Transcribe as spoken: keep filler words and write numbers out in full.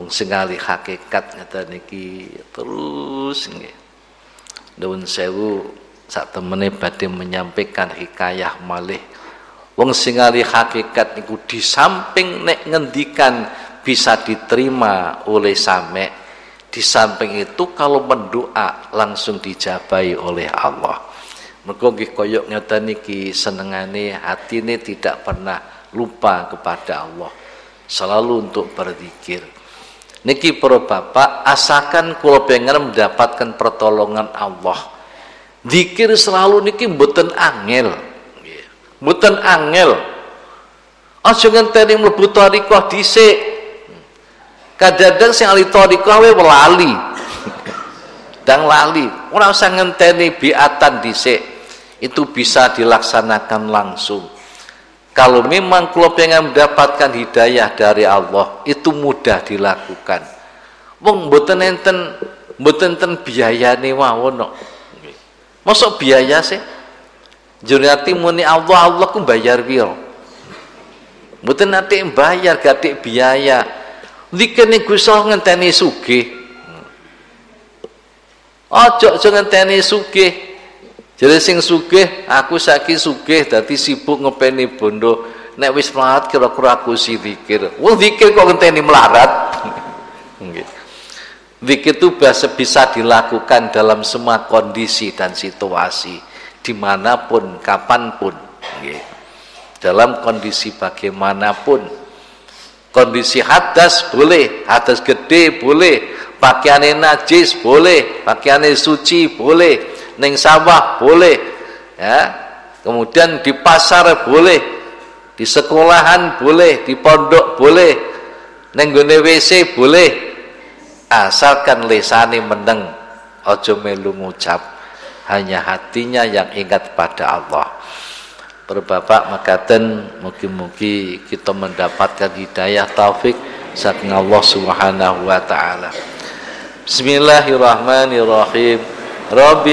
wong sing ahli hakikat ngeten niki terus nggih. Nuwun sewu sak temene badhe menyampaikan hikayah malih. Wong sing ahli hakikat niku di samping nek ngendikan bisa diterima oleh same, di samping itu kalau mendoa langsung dijabahi oleh Allah. Mergo nggih kaya ngeten niki senengane hatine tidak pernah lupa kepada Allah, selalu untuk berzikir. Niki para bapak, asalkan kula pengen mendapatkan pertolongan Allah, zikir selalu niki mboten angel, mboten angel. Aja ngenteni mlebu thariqah dhisik. Kadang-kadang sing ahli thariqah wae lali. Dang lali, ora usah ngenteni biatan dhisik. Itu bisa dilaksanakan langsung. Kalau memang kalau pengen mendapatkan hidayah dari Allah, itu mudah dilakukan. Wong mboten enten mboten enten biayane mawon kok. Mosok biaya sih? Jurnati muni Allah, Allah ku bayar piro? Mboten nate bayar gatik biaya. Dikene Gusti Allah ngenteni sugih. Ojo aja ngenteni sugih. Jadi sing sugih, aku saiki sugih dadi sibuk ngepeni bondo. Nek wis melarat kira-kira aku si zikir. Wong zikir kok ngenteni melarat. Nggih. Zikir itu bisa dilakukan dalam semua kondisi dan situasi, dimanapun, kapanpun. Nggih. Dalam kondisi bagaimanapun. Kondisi hadas boleh, hadas gede boleh, pakaiane najis boleh, pakaiane suci boleh. Neng sawah boleh, ya. Kemudian di pasar boleh, di sekolahan boleh, di pondok boleh, neng gone W C boleh, asalkan lesane meneng, ojo melu ngucap, hanya hatinya yang ingat pada Allah. Para bapak makaten, mugi-mugi kita mendapatkan hidayah taufik saking Allah Subhanahu wa taala. Bismillahirrahmanirrahim. Rabbi